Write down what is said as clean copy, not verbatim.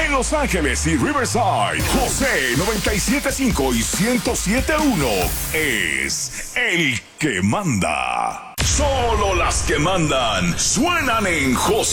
En Los Ángeles y Riverside, José 97.5 y 107.1 es el que manda. Solo las que mandan suenan en José